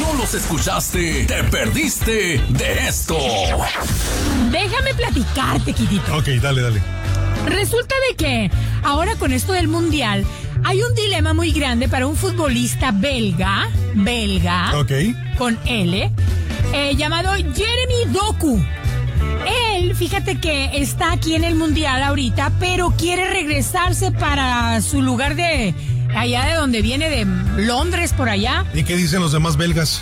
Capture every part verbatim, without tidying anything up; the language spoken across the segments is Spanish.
no los escuchaste, te perdiste de esto. Déjame platicarte, Quitito. Ok, dale, dale. Resulta de que ahora con esto del mundial hay un dilema muy grande para un futbolista belga, belga, Ok. con L, eh, llamado Jeremy Doku. Él, fíjate que está aquí en el mundial ahorita, pero quiere regresarse para su lugar de allá de donde viene, de Londres, por allá. ¿Y qué dicen los demás belgas?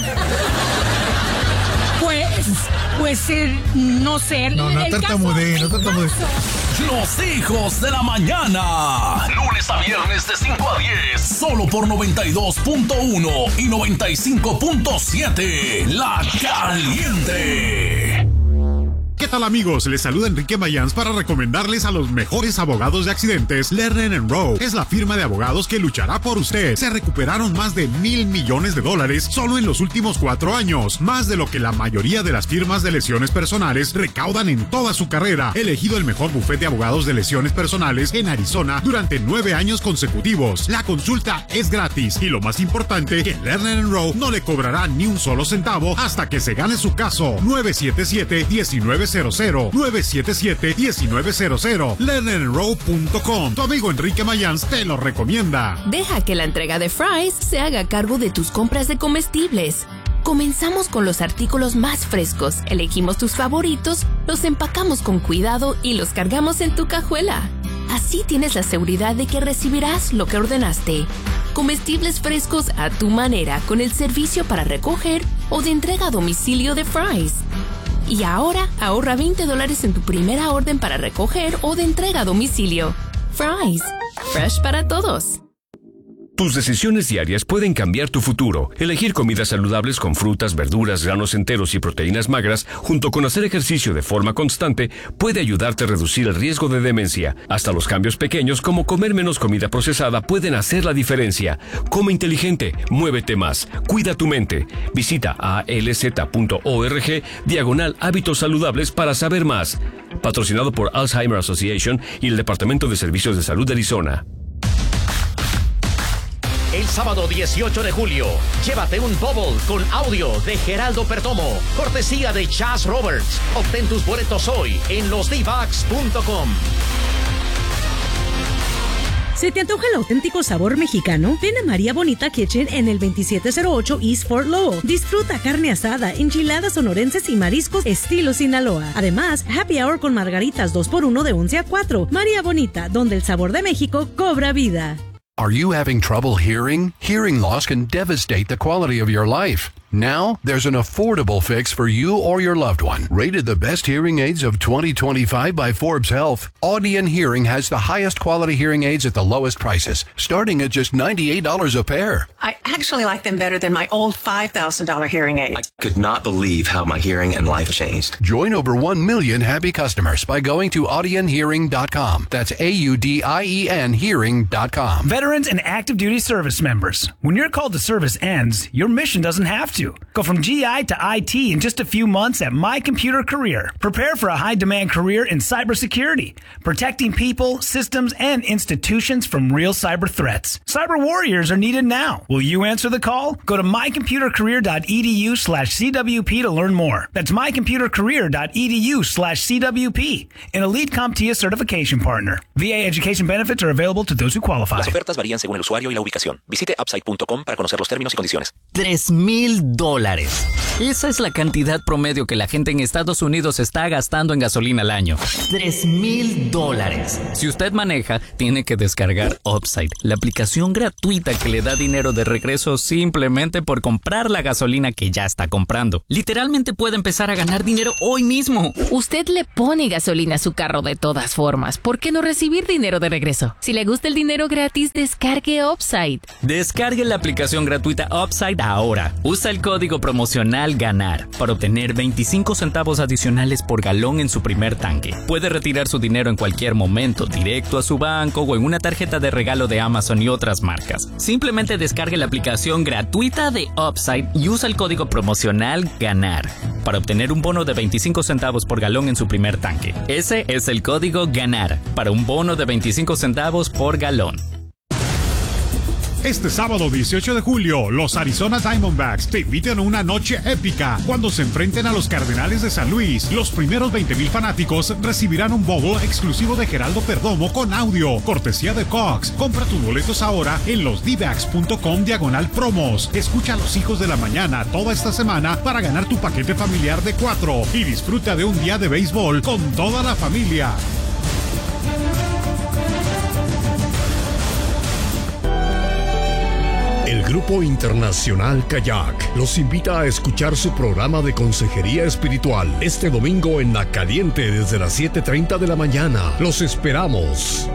Pues, pues, eh, no sé. No, no el tartamudee, caso- no tartamudee. el caso- Los hijos de la mañana. Lunes a viernes de cinco a diez. Solo por noventa y dos punto uno y noventa y cinco punto siete. La Caliente. ¿Qué tal, amigos? Les saluda Enrique Mayans para recomendarles a los mejores abogados de accidentes. Lerner and Rowe es la firma de abogados que luchará por usted. Se recuperaron más de mil millones de dólares solo en los últimos cuatro años, más de lo que la mayoría de las firmas de lesiones personales recaudan en toda su carrera. Elegido el mejor bufete de abogados de lesiones personales en Arizona durante nueve años consecutivos. La consulta es gratis y lo más importante, que Lerner and Rowe no le cobrará ni un solo centavo hasta que se gane su caso. nueve siete siete, uno nueve cero cero, nueve siete siete, uno nueve cero cero, lerner and rowe punto com. Tu amigo Enrique Mayans te lo recomienda. Deja que la entrega de Fry's se haga cargo de tus compras de comestibles. Comenzamos con los artículos más frescos, elegimos tus favoritos, los empacamos con cuidado y los cargamos en tu cajuela. Así tienes la seguridad de que recibirás lo que ordenaste. Comestibles frescos a tu manera con el servicio para recoger o de entrega a domicilio de Fry's. Y ahora ahorra veinte dólares en tu primera orden para recoger o de entrega a domicilio. Fry's, fresh para todos. Tus decisiones diarias pueden cambiar tu futuro. Elegir comidas saludables con frutas, verduras, granos enteros y proteínas magras, junto con hacer ejercicio de forma constante, puede ayudarte a reducir el riesgo de demencia. Hasta los cambios pequeños, como comer menos comida procesada, pueden hacer la diferencia. Come inteligente, muévete más, cuida tu mente. Visita a alz.org diagonal hábitos saludables para saber más. Patrocinado por Alzheimer Association y el Departamento de Servicios de Salud de Arizona. El sábado dieciocho de julio, llévate un bubble con audio de Geraldo Perdomo, cortesía de Chas Roberts. Obtén tus boletos hoy en los divax punto com. ¿Se te antoja el auténtico sabor mexicano? Ven a María Bonita Kitchen en el veintisiete cero ocho East Fort Lowell. Disfruta carne asada, enchiladas sonorenses y mariscos estilo Sinaloa. Además, happy hour con margaritas dos por uno de once a cuatro. María Bonita, donde el sabor de México cobra vida. Are you having trouble hearing? Hearing loss can devastate the quality of your life. Now, there's an affordable fix for you or your loved one. Rated the best hearing aids of twenty twenty-five by Forbes Health, Audion Hearing has the highest quality hearing aids at the lowest prices, starting at just ninety-eight dollars a pair. I actually like them better than my old five thousand dollars hearing aid. I could not believe how my hearing and life changed. Join over one million happy customers by going to audion hearing dot com. That's A U D I E N hearing dot com. Veterans and active duty service members, when your call to service ends, your mission doesn't have to. Go from G I to I T in just a few months at My Computer Career. Prepare for a high-demand career in cybersecurity, protecting people, systems, and institutions from real cyber threats. Cyber warriors are needed now. Will you answer the call? Go to my computer career dot e d u slash c w p to learn more. That's my computer career dot e d u slash c w p, an Elite CompTIA certification partner. V A education benefits are available to those who qualify. Las ofertas varían según el usuario y la ubicación. Visite upside punto com para conocer los términos y condiciones. Tres mil dólares. Esa es la cantidad promedio que la gente en Estados Unidos está gastando en gasolina al año. Tres mil dólares. Si usted maneja, tiene que descargar Upside, la aplicación gratuita que le da dinero de regreso simplemente por comprar la gasolina que ya está comprando. Literalmente puede empezar a ganar dinero hoy mismo. Usted le pone gasolina a su carro de todas formas. ¿Por qué no recibir dinero de regreso? Si le gusta el dinero gratis, descargue Upside. Descargue la aplicación gratuita Upside ahora. Usa el código promocional GANAR para obtener veinticinco centavos adicionales por galón en su primer tanque. Puede retirar su dinero en cualquier momento, directo a su banco o en una tarjeta de regalo de Amazon y otras marcas. Simplemente descargue la aplicación gratuita de Upside y usa el código promocional GANAR para obtener un bono de veinticinco centavos por galón en su primer tanque. Ese es el código GANAR para un bono de veinticinco centavos por galón. Este sábado dieciocho de julio, los Arizona Diamondbacks te invitan a una noche épica cuando se enfrenten a los Cardenales de San Luis. Los primeros veinte mil fanáticos recibirán un bubble exclusivo de Geraldo Perdomo con audio, cortesía de Cox. Compra tus boletos ahora en los d backs punto com diagonal promos. Escucha a los hijos de la mañana toda esta semana para ganar tu paquete familiar de cuatro y disfruta de un día de béisbol con toda la familia. El Grupo Internacional Kayak los invita a escuchar su programa de consejería espiritual este domingo en La Caliente desde las siete treinta de la mañana. Los esperamos.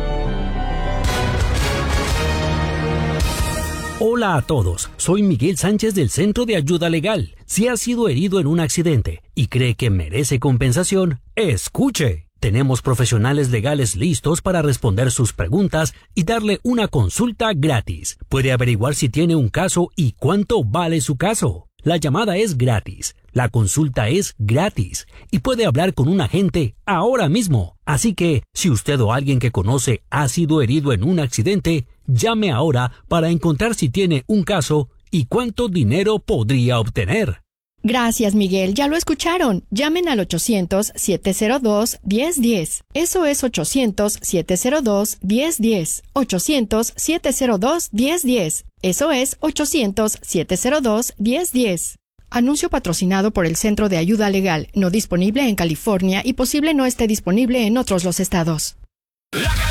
Hola a todos, soy Miguel Sánchez del Centro de Ayuda Legal. Si ha sido herido en un accidente y cree que merece compensación, escuche. Tenemos profesionales legales listos para responder sus preguntas y darle una consulta gratis. Puede averiguar si tiene un caso y cuánto vale su caso. La llamada es gratis, la consulta es gratis y puede hablar con un agente ahora mismo. Así que, si usted o alguien que conoce ha sido herido en un accidente, llame ahora para encontrar si tiene un caso y cuánto dinero podría obtener. Gracias, Miguel. Ya lo escucharon. Llamen al ochocientos, siete cero dos, uno cero uno cero. Eso es ochocientos, siete cero dos, uno cero uno cero. ochocientos, siete cero dos, uno cero uno cero. Eso es ochocientos, siete cero dos, uno cero uno cero. Anuncio patrocinado por el Centro de Ayuda Legal, no disponible en California y posible no esté disponible en otros los estados.